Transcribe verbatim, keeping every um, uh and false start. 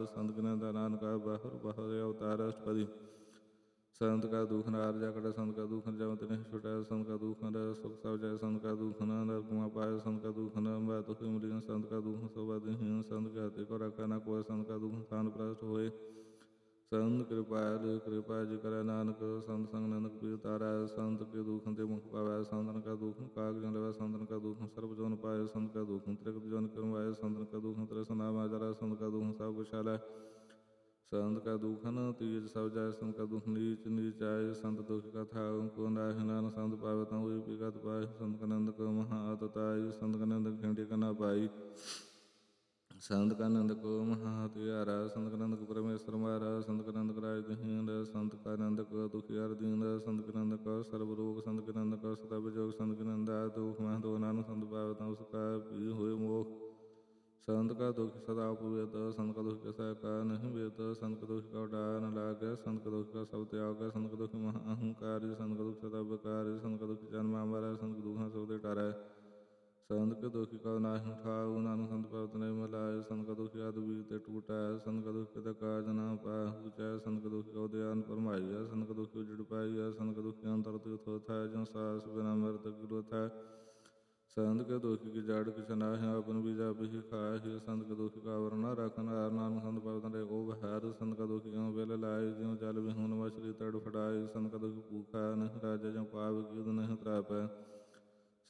संत गिनंदा नानक बाहुर बाहुर अवतार अष्टपदी। संत का दुख नार जाकड़ा संत का दुख जमत नहीं छुटाए। संत का दुख न सुख सब जाए। संत का दुख न नरकुमा पाए। संत का दुख न बात हुई। संत का दुख सोबादहीन। संत के हाथे को रखा न कोय। संत का दुख स्थान प्रष्ट होए। संत कृपाल कृपा जी करे नानक। संत संग नंदक पीर तारा। संत के दुख ते मुख पावै। संतन का दुख काग जन लवै। संतन का दुख सर्व जोन पाए। संत का दुख त्रिकट जन करवाए। संतन का दुख तृष्णा माजरा। संत का दुख सब कुशाला। संत का दुख न तीज सब जाय। संत का दुख नीच नीच आए। संत दुख कथा को नाहि नान संत पावै तहु विगत पाए। संत का नंदक महा अतताई। संत का नंदक घंटी का न पाई। संत का नंदक महा हथियारा। संत का नंदक परमेश्वर मारा। संत का नंदक राज दहीन। संत का नंदक दुखियार दीन। संत के नंदक सर्व रोग। संत के नंदक सदा विजोग। संत के नंदा दुख मह दो नान संत पावै तहु उसका पी हुए मोह। संत का दुख सदा उपवेत। संत का दुख कैसा का नहीं वेत। संत का दुख का डार न लागे। संत का दुख का सब त्याग। संत का दुख महा अहंकारी। संत का दुख सदा बेकारी। संत का दुख जन्म मारा। संत का दुख सब दे टारै। संत के दुख का नाहि ठाऊ। नानक संत पावत नहीं मिलाए। संत का दुख याद बीते टूटा। संत का दुख के काज न पाहु चाहे। संत का दुख का उदयान फरमाइया। संत का दुख उजड़ पाइया। संत का दुख के अंतर तीर्थ होता है। जो सास बिना मृत गिरत है। संत के दुख की जड़ किछ नाहि। अपन बीजा बिहि खाहि। संत के दुख का आवरण